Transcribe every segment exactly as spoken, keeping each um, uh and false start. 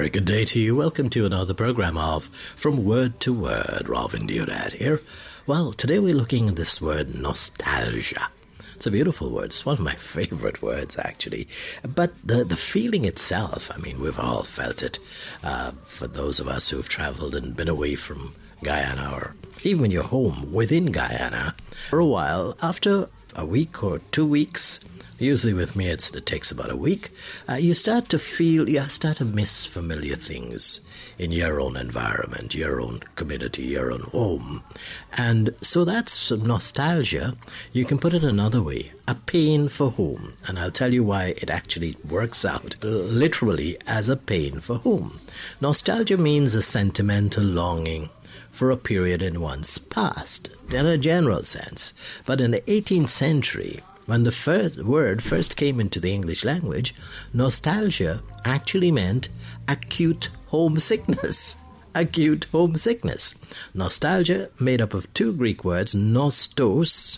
very good day to you. Welcome to another program of From Word to Word. Robin Deodad here. Well, today we're looking at this word nostalgia. It's a beautiful word. It's one of my favorite words, actually. But the, the feeling itself, I mean, we've all felt it. Uh, for those of us who've traveled and been away from Guyana, or even when you're home within Guyana, for a while, after a week or two weeks, usually with me it's, it takes about a week, uh, you start to feel, you start to miss familiar things in your own environment, your own community, your own home. And so that's nostalgia. You can put it another way, a pain for home. And I'll tell you why it actually works out literally as a pain for home. Nostalgia means a sentimental longing for a period in one's past, in a general sense. But in the eighteenth century, when the first word first came into the English language, nostalgia actually meant acute homesickness. Acute homesickness. Nostalgia, made up of two Greek words, nostos,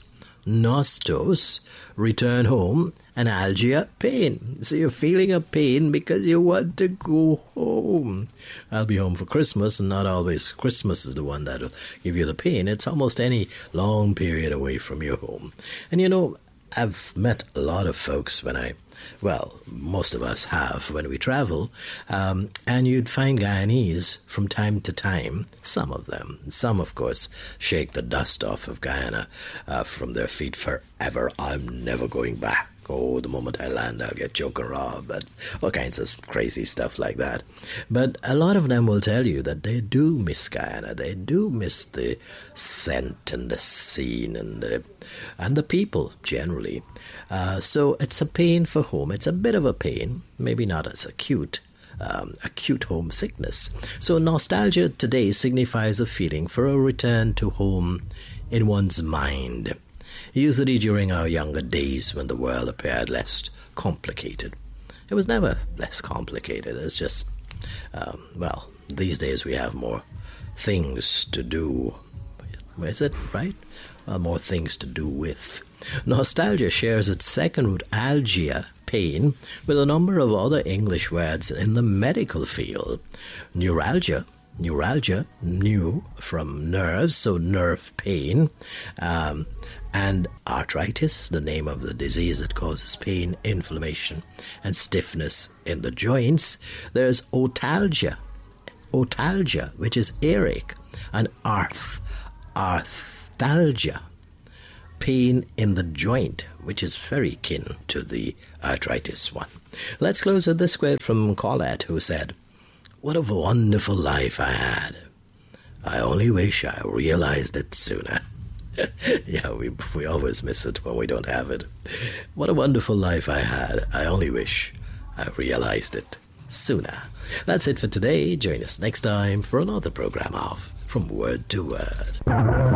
nostos, return home, and algia, pain. So you're feeling a pain because you want to go home. I'll be home for Christmas, and not always Christmas is the one that'll give you the pain. It's almost any long period away from your home. And you know, I've met a lot of folks when I, well, most of us have when we travel, um, and you'd find Guyanese from time to time, some of them. Some, of course, shake the dust off of Guyana uh, from their feet forever. I'm never going back. Oh, the moment I land, I'll get choke and robbed, but all kinds of crazy stuff like that. But a lot of them will tell you that they do miss Guyana. They do miss the scent and the scene and the, and the people, generally. Uh, so it's a pain for home. It's a bit of a pain, maybe not as acute, um, acute homesickness. So nostalgia today signifies a feeling for a return to home in one's mind, usually during our younger days when the world appeared less complicated. It was never less complicated. It's just, um, well, these days we have more things to do. Is it right? Well, more things to do with. Nostalgia shares its second root, algia, pain, with a number of other English words in the medical field. Neuralgia, neuralgia, new from nerves, so nerve pain, um, and arthritis, the name of the disease that causes pain, inflammation, and stiffness in the joints. There's otalgia, otalgia, which is earache, and arth, arthalgia, pain in the joint, which is very kin to the arthritis one. Let's close with this quote from Colette, who said, "What a wonderful life I had. I only wish I realized it sooner." Yeah, we we always miss it when we don't have it. What a wonderful life I had. I only wish I realized it sooner. That's it for today. Join us next time for another program of From Word to Word.